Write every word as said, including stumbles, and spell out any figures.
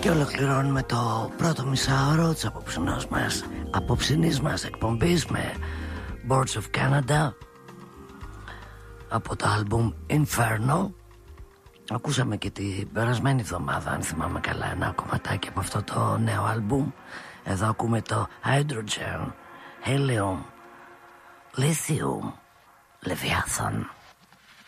Και ολοκληρώνουμε το πρώτο μισάωρο της απόψινής μας, απόψινής μας εκπομπής με Birds of Canada από το άλμπουμ Inferno. Ακούσαμε και την περασμένη εβδομάδα, αν θυμάμαι καλά, ένα κομματάκι από αυτό το νέο άλμπουμ. Εδώ ακούμε το Hydrogen, Helium, Lithium, Leviathan.